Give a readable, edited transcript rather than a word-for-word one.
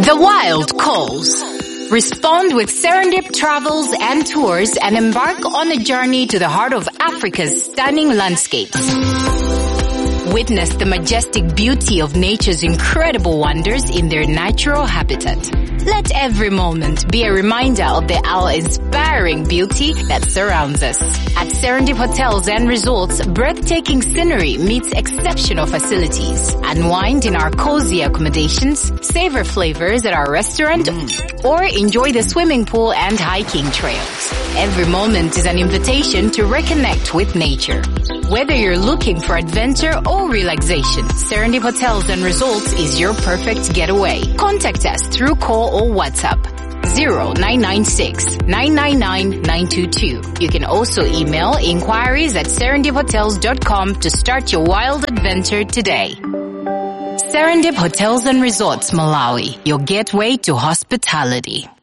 The wild calls. Respond with Serendip Travels and Tours and embark on a journey to the heart of Africa's stunning landscapes. Witness the majestic beauty of nature's incredible wonders in their natural habitat. Let every moment be a reminder of the awe-inspiring beauty that surrounds us. At Serendip Hotels and Resorts, breathtaking scenery meets exceptional facilities. Unwind in our cozy accommodations, savor flavors at our restaurant, or enjoy the swimming pool and hiking trails. Every moment is an invitation to reconnect with nature. Whether you're looking for adventure or relaxation, Serendip Hotels and Resorts is your perfect getaway. Contact us through call or WhatsApp 0996-999-922. You can also email inquiries at serendiphotels.com to start your wild adventure today. Serendip Hotels and Resorts, Malawi, your gateway to hospitality.